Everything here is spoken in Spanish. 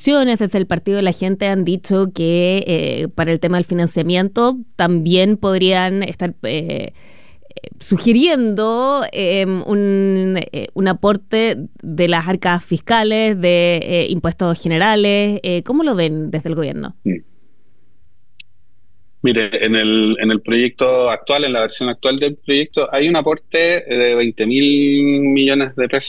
oposiciones, desde el Partido de la Gente han dicho que para el tema del financiamiento también podrían estar sugiriendo un aporte de las arcas fiscales, de impuestos generales. ¿Cómo lo ven desde el gobierno? Mire, en el proyecto actual, en la versión actual del proyecto, hay un aporte de 20.000 millones de pesos